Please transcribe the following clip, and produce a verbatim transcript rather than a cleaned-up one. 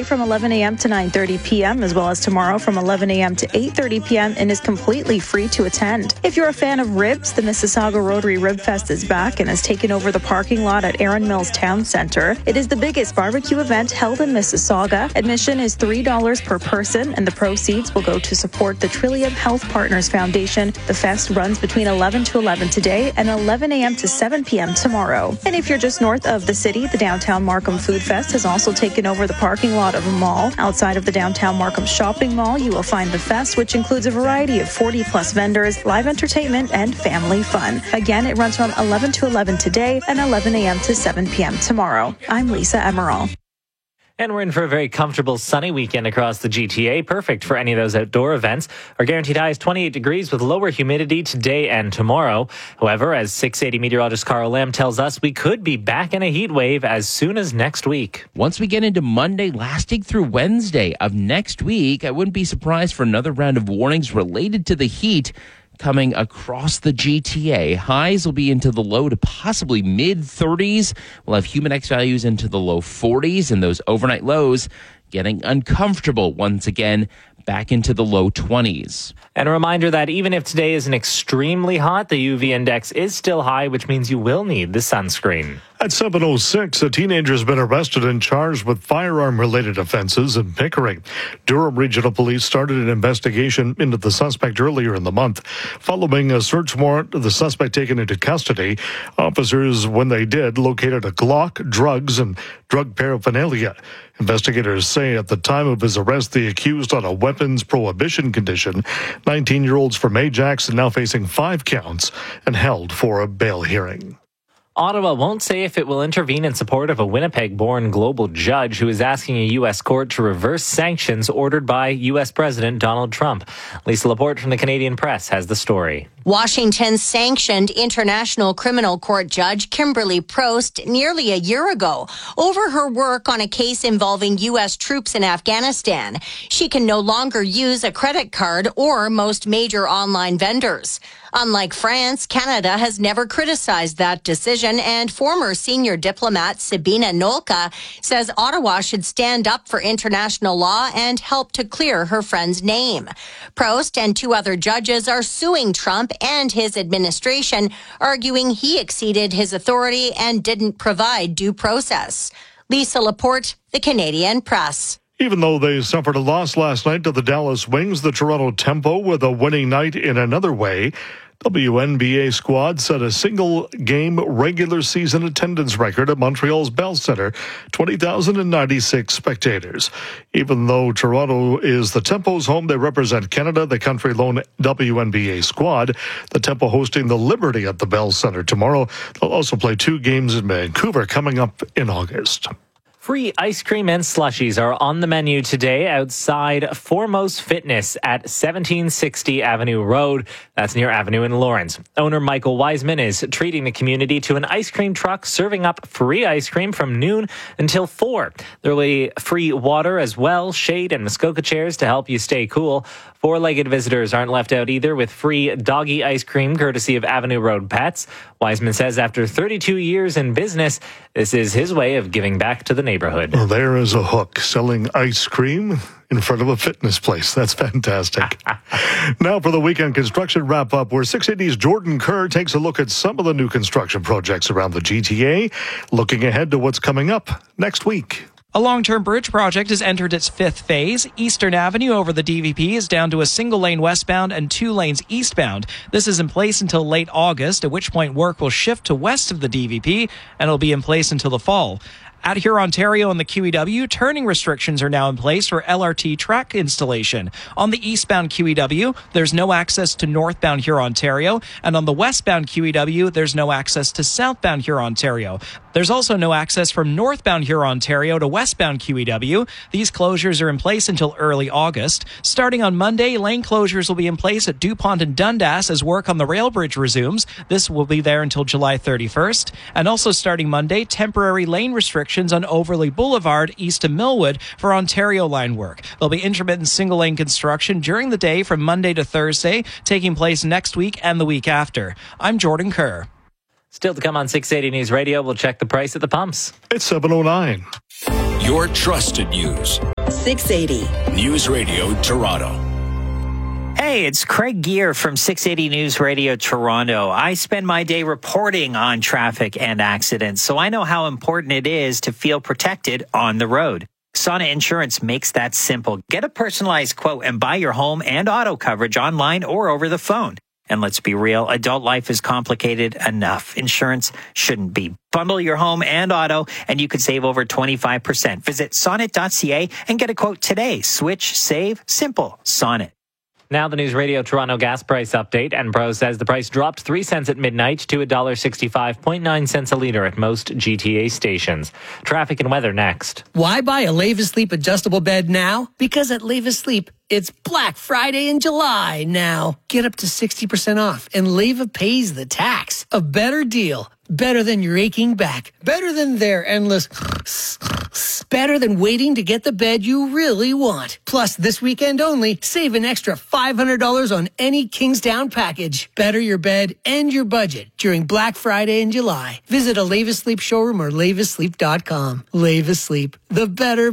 from eleven a.m. to nine thirty p.m. as well as tomorrow from eleven a.m. to eight thirty p.m. and is completely free to attend. If you're a fan of ribs, the Mississauga Rotary Rib Fest is back and has taken over the parking lot at Erin Mills Town Centre. It is the biggest barbecue event held in Mississauga. Admission is three dollars per person and the proceeds will go to support the Trillium Health Partners Foundation. The fest runs between eleven to eleven today and eleven a.m. to seven p.m. tomorrow. And if you're just north of the city, the Downtown Markham Food Fest has also taken over the parking lot of a mall. Outside of the Downtown Markham Shopping Mall, you will find the fest, which includes a variety of forty plus vendors, live entertainment, and family fun. Again, it runs from eleven to eleven today and eleven a.m. to seven p.m. tomorrow. I'm Lisa Emerald. And we're in for a very comfortable sunny weekend across the G T A, perfect for any of those outdoor events. Our guaranteed high is twenty-eight degrees with lower humidity today and tomorrow. However, as six eighty meteorologist Carl Lamb tells us, we could be back in a heat wave as soon as next week. Once we get into Monday, lasting through Wednesday of next week, I wouldn't be surprised for another round of warnings related to the heat coming across the G T A. Highs will be into the low to possibly mid thirties. We'll have Humidex values into the low forties, and those overnight lows getting uncomfortable once again, back into the low twenties. And a reminder that even if today isn't extremely hot, the U V index is still high, which means you will need the sunscreen. At seven oh six, a teenager has been arrested and charged with firearm-related offenses in Pickering. Durham Regional Police started an investigation into the suspect earlier in the month. Following a search warrant, the suspect taken into custody. Officers, when they did, located a Glock, drugs, and drug paraphernalia. Investigators say at the time of his arrest, the accused on a weapons prohibition condition. nineteen-year-olds from Ajax are now facing five counts and held for a bail hearing. Ottawa won't say if it will intervene in support of a Winnipeg-born global judge who is asking a U S court to reverse sanctions ordered by U S President Donald Trump. Lisa Laporte from the Canadian Press has the story. Washington sanctioned International Criminal Court Judge Kimberly Prost nearly a year ago over her work on a case involving U S troops in Afghanistan. She can no longer use a credit card or most major online vendors. Unlike France, Canada has never criticized that decision, and former senior diplomat Sabina Nolka says Ottawa should stand up for international law and help to clear her friend's name. Prost and two other judges are suing Trump and his administration, arguing he exceeded his authority and didn't provide due process. Lisa Laporte, the Canadian Press. Even though they suffered a loss last night to the Dallas Wings, the Toronto Tempo with a winning night in another way. W N B A squad set a single-game regular season attendance record at Montreal's Bell Centre, twenty thousand ninety-six spectators. Even though Toronto is the Tempo's home, they represent Canada, the country-lone W N B A squad. The Tempo hosting the Liberty at the Bell Centre tomorrow. They'll also play two games in Vancouver coming up in August. Free ice cream and slushies are on the menu today outside Foremost Fitness at seventeen sixty Avenue Road. That's near Avenue in Lawrence. Owner Michael Wiseman is treating the community to an ice cream truck serving up free ice cream from noon until four. There will be free water as well, shade and Muskoka chairs to help you stay cool. Four-legged visitors aren't left out either with free doggy ice cream courtesy of Avenue Road Pets. Wiseman says after thirty-two years in business, this is his way of giving back to the neighborhood. Well, there is a hook, selling ice cream in front of a fitness place. That's fantastic. Now for the weekend construction wrap-up, where six eighty's Jordan Kerr takes a look at some of the new construction projects around the G T A, looking ahead to what's coming up next week. A long-term bridge project has entered its fifth phase. Eastern Avenue over the D V P is down to a single lane westbound and two lanes eastbound. This is in place until late August, at which point work will shift to west of the D V P, and it'll be in place until the fall. At Hurontario and the Q E W, turning restrictions are now in place for L R T track installation. On the eastbound Q E W, there's no access to northbound Hurontario, and on the westbound Q E W, there's no access to southbound Hurontario. There's also no access from northbound Hurontario to westbound Q E W. These closures are in place until early August. Starting on Monday, lane closures will be in place at DuPont and Dundas as work on the rail bridge resumes. This will be there until July thirty-first. And also starting Monday, temporary lane restrictions on Overley Boulevard east of Millwood for Ontario line work. There'll be intermittent single-lane construction during the day from Monday to Thursday, taking place next week and the week after. I'm Jordan Kerr. Still to come on six eighty News Radio, we'll check the price at the pumps. It's seven oh nine. Your trusted news. six eighty News Radio Toronto. Hey, it's Craig Gear from six eighty News Radio Toronto. I spend my day reporting on traffic and accidents, so I know how important it is to feel protected on the road. Sonnet Insurance makes that simple. Get a personalized quote and buy your home and auto coverage online or over the phone. And let's be real, adult life is complicated enough. Insurance shouldn't be. Bundle your home and auto, and you could save over twenty-five percent. Visit sonnet dot c a and get a quote today. Switch, save, simple. Sonnet. Now the News Radio Toronto gas price update. Enpro says the price dropped three cents at midnight to one dollar sixty-five point nine cents a litre at most G T A stations. Traffic and weather next. Why buy a Leva Sleep adjustable bed now? Because at Leva Sleep, it's Black Friday in July now. Get up to sixty percent off, and Leva pays the tax. A better deal. Better than your aching back. Better than their endless... Better than waiting to get the bed you really want. Plus, this weekend only, save an extra five hundred dollars on any Kingstown package. Better your bed and your budget during Black Friday in July. Visit a Leva Sleep showroom or leva sleep dot com. Leva Sleep, the better